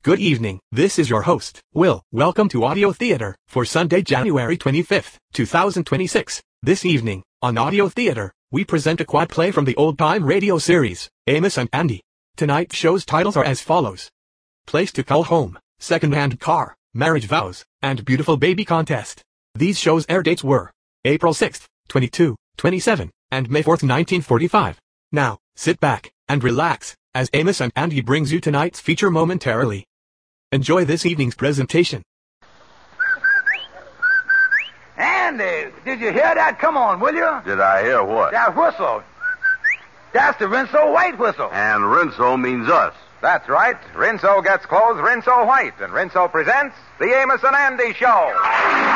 Good evening, this is your host, Will. Welcome to Audio Theater for Sunday, January 25th, 2026. This evening, on Audio Theater, we present a quad play from the old-time radio series, Amos and Andy. Tonight's show's titles are as follows: Place to Call Home, Second-Hand Car, Marriage Vows, and Beautiful Baby Contest. These shows' air dates were April 6th, 22, 27, and May 4th, 1945. Now, sit back and relax as Amos and Andy brings you tonight's feature momentarily. Enjoy this evening's presentation. Andy, did you hear that? Come on, will you? Did I hear what? That whistle. That's the Rinso White whistle. And Rinso means us. That's right. Rinso gets clothes Rinso White, and Rinso presents the Amos and Andy Show.